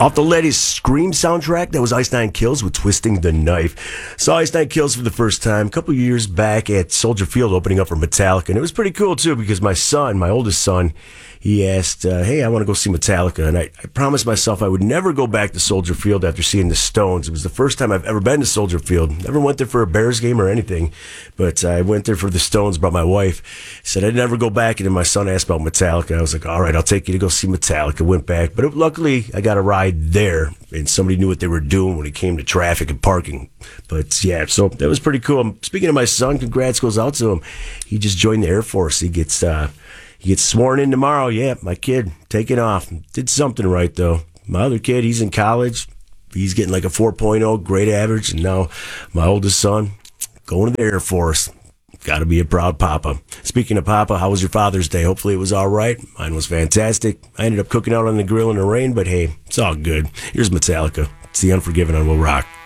Off the latest Scream soundtrack, that was Ice Nine Kills with Twisting the Knife. Saw Ice Nine Kills for the first time a couple years back at Soldier Field opening up for Metallica. And it was pretty cool, too, because my oldest son, he asked, hey, I want to go see Metallica. And I promised myself I would never go back to Soldier Field after seeing the Stones. It was the first time I've ever been to Soldier Field. Never went there for a Bears game or anything, but I went there for the Stones, brought my wife. Said I'd never go back, and then my son asked about Metallica. I was like, all right, I'll take you to go see Metallica. Went back, but luckily I got a ride there, and somebody knew what they were doing when it came to traffic and parking. But yeah, so that was pretty cool. Speaking of my son, congrats goes out to him. He just joined the Air Force. He gets sworn in tomorrow. Yeah, my kid taking off. Did something right, though. My other kid, he's in college. He's getting like a 4.0 grade average. And now my oldest son going to the Air Force. Got to be a proud papa. Speaking of papa, how was your Father's Day? Hopefully it was all right. Mine was fantastic. I ended up cooking out on the grill in the rain, but hey, it's all good. Here's Metallica. It's The Unforgiven on Will Rock.